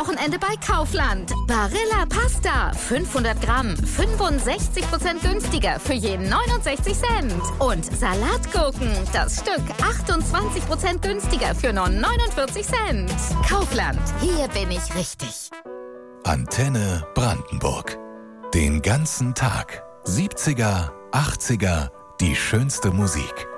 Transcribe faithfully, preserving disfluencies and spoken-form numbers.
Wochenende bei Kaufland. Barilla Pasta, fünfhundert Gramm, fünfundsechzig Prozent günstiger für je neunundsechzig Cent. Und Salatgurken, das Stück achtundzwanzig Prozent günstiger für nur neunundvierzig Cent. Kaufland, hier bin ich richtig. Antenne Brandenburg. Den ganzen Tag. siebziger, achtziger, die schönste Musik.